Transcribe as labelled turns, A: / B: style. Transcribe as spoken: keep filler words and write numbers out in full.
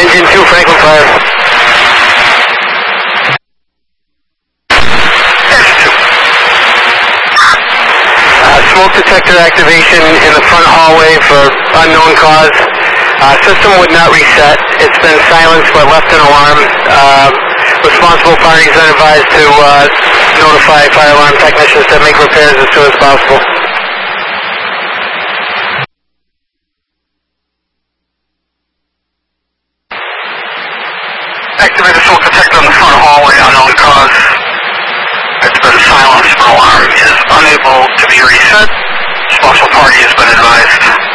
A: Engine two, Franklin Fire. Uh, smoke detector activation in the front hallway for unknown cause. Uh, system would not reset. It's been silenced but left an alarm. Uh, responsible parties are advised to uh, notify fire alarm technicians to make repairs as soon as possible.
B: Activate the smoke detector in the front hallway, unknown cause. It's been silenced. Alarm is unable to be reset. Responsible party has been advised.